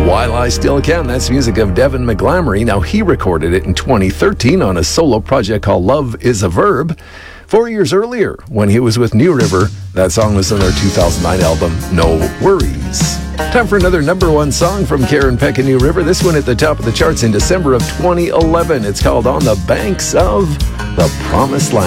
While I Still Can. That's music of Devin McGlamory. Now, he recorded it in 2013 on a solo project called Love is a Verb. 4 years earlier, when he was with New River, that song was on their 2009 album, No Worries. Time for another number one song from Karen Peck and New River. This one at the top of the charts in December of 2011. It's called On the Banks of the Promised Land.